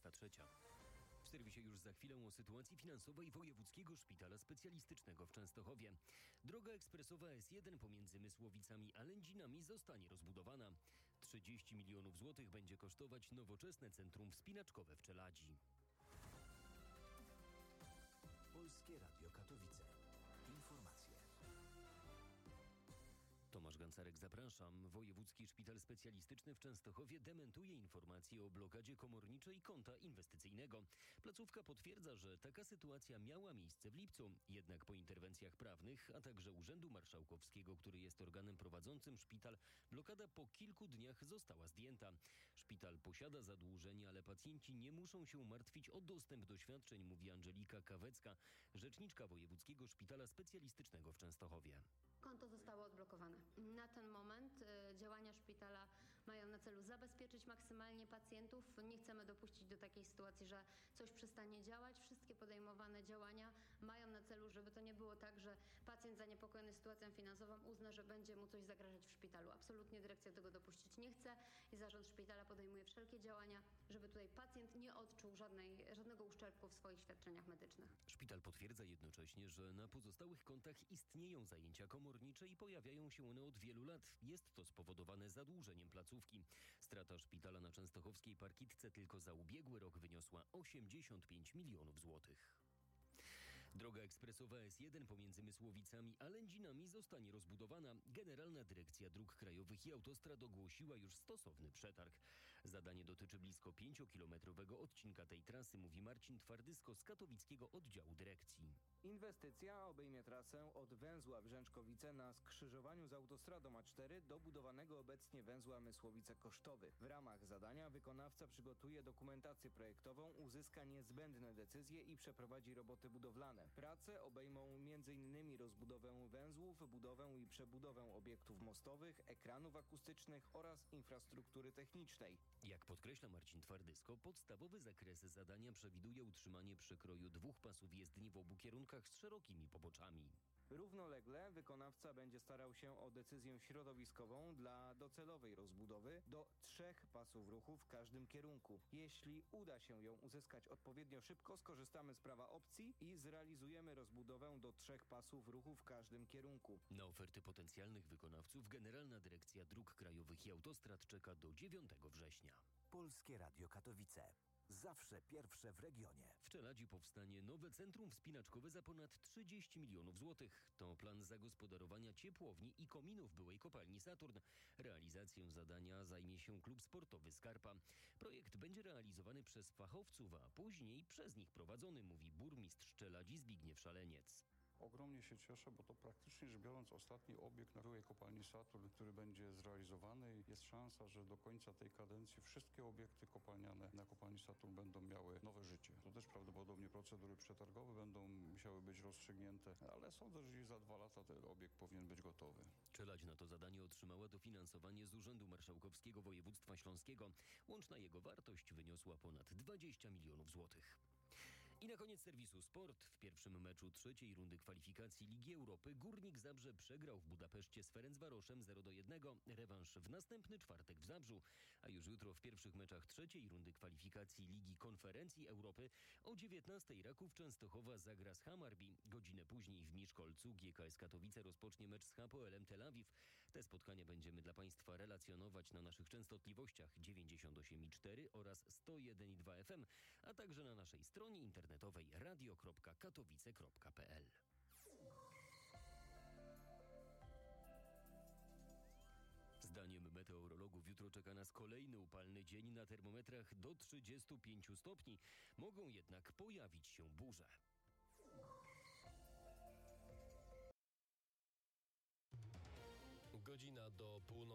23. W serwisie już za chwilę o sytuacji finansowej Wojewódzkiego Szpitala Specjalistycznego w Częstochowie. Droga ekspresowa S1 pomiędzy Mysłowicami a Lędzinami zostanie rozbudowana. 30 milionów złotych będzie kosztować nowoczesne centrum wspinaczkowe w Czeladzi. Polskie Radio Katowice. Informacje. Tomasz Gancarek, zapraszam. Wojewódzki Szpital Specjalistyczny w Częstochowie dementuje informacje o blokadzie komorniczej konta inwestycyjnego. Placówka potwierdza, że taka sytuacja miała miejsce w lipcu. Jednak po interwencjach prawnych, a także Urzędu Marszałkowskiego, który jest organem prowadzącym szpital, blokada po kilku dniach została zdjęta. Szpital posiada zadłużenie, ale pacjenci nie muszą się martwić o dostęp do świadczeń, mówi Angelika Kawecka, rzeczniczka Wojewódzkiego Szpitala Specjalistycznego w Częstochowie. Konto zostało odblokowane. Na ten moment działania szpitala mają na celu zabezpieczyć maksymalnie pacjentów. Nie chcemy dopuścić do takiej sytuacji, że coś przestanie działać. Wszystkie podejmowane działania mają na celu, żeby to nie było tak, że pacjent zaniepokojony sytuacją finansową uzna, że będzie mu coś zagrażać w szpitalu. Absolutnie dyrekcja tego dopuścić nie chce i zarząd szpitala podejmuje wszelkie działania, żeby tutaj pacjent nie odczuł żadnego uszczerbku w swoich świadczeniach medycznych. Szpital potwierdza jednocześnie, że na pozostałych kontach istnieją zajęcia komornicze i pojawiają się one od wielu lat. Jest to spowodowane zadłużeniem placówki. Strata szpitala na częstochowskiej parkitce tylko za ubiegły rok wyniosła 85 milionów złotych. Droga ekspresowa S1 pomiędzy Mysłowicami a Lędzinami zostanie rozbudowana. Generalna Dyrekcja Dróg Krajowych i Autostrad ogłosiła już stosowny przetarg. Zadanie dotyczy blisko 5-kilometrowego odcinka tej trasy, mówi Marcin Twardysko z katowickiego oddziału dyrekcji. Inwestycja obejmie trasę od węzła Brzęczkowice na skrzyżowaniu z autostradą A4 do budowanego obecnie węzła Mysłowice-Kosztowy. W ramach zadania wykonawca przygotuje dokumentację projektową, uzyska niezbędne decyzje i przeprowadzi roboty budowlane. Prace obejmą m.in. rozbudowę węzłów, budowę i przebudowę obiektów mostowych, ekranów akustycznych oraz infrastruktury technicznej. Jak podkreśla Marcin Twardysko, podstawowy zakres zadania przewiduje utrzymanie przekroju 2 pasów jezdni w obu kierunkach z szerokimi poboczami. Równolegle wykonawca będzie starał się o decyzję środowiskową dla docelowej rozbudowy do 3 pasów ruchu w każdym kierunku. Jeśli uda się ją uzyskać odpowiednio szybko, skorzystamy z prawa opcji i zrealizujemy rozbudowę do 3 pasów ruchu w każdym kierunku. Na oferty potencjalnych wykonawców Generalna Dyrekcja Dróg Krajowych i Autostrad czeka do 9 września. Polskie Radio Katowice. Zawsze pierwsze w regionie. W Czeladzi powstanie nowe centrum wspinaczkowe za ponad 30 milionów złotych. To plan zagospodarowania ciepłowni i kominów byłej kopalni Saturn. Realizacją zadania zajmie się klub sportowy Skarpa. Projekt będzie realizowany przez fachowców, a później przez nich prowadzony, mówi burmistrz Czeladzi Zbigniew Szaleniec. Ogromnie się cieszę, bo to praktycznie rzecz biorąc ostatni obiekt na byłej kopalni Saturn, który będzie zrealizowany. Jest szansa, że do końca tej kadencji wszystkie obiekty kopalniane na kopalni Saturn będą miały nowe życie. To też prawdopodobnie procedury przetargowe będą musiały być rozstrzygnięte, ale sądzę, że za 2 lata ten obiekt powinien być gotowy. Czeladź na to zadanie otrzymała dofinansowanie z Urzędu Marszałkowskiego Województwa Śląskiego. Łączna jego wartość wyniosła ponad 20 milionów złotych. I na koniec serwisu Sport. W pierwszym meczu 3. rundy kwalifikacji Ligi Europy Górnik Zabrze przegrał w Budapeszcie z Ferencvaroszem 0-1. Rewanż w następny czwartek w Zabrzu. A już jutro w pierwszych meczach 3. rundy kwalifikacji Ligi Konferencji Europy o 19:00 Raków Częstochowa zagra z Hammarby. Godzinę później w Miszkolcu GKS Katowice rozpocznie mecz z Hapoelem Tel Awiw. Te spotkania będziemy dla Państwa relacjonować na naszych częstotliwościach 98,4 oraz 101,2 FM, a także na naszej stronie internetowej radio.katowice.pl. Zdaniem meteorologów jutro czeka nas kolejny upalny dzień, na termometrach do 35 stopni. Mogą jednak pojawić się burze. Godzina do północy.